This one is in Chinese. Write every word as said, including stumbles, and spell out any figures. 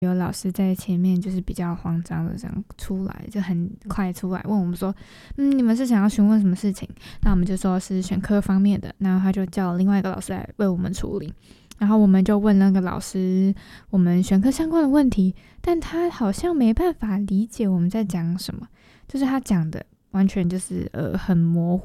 有老师在前面就是比较慌张的这样出来，就很快出来问我们说，嗯，你们是想要询问什么事情？那我们就说是选科方面的，然后他就叫另外一个老师来为我们处理。然后我们就问那个老师我们选科相关的问题，但他好像没办法理解我们在讲什么，就是他讲的完全就是呃很模糊。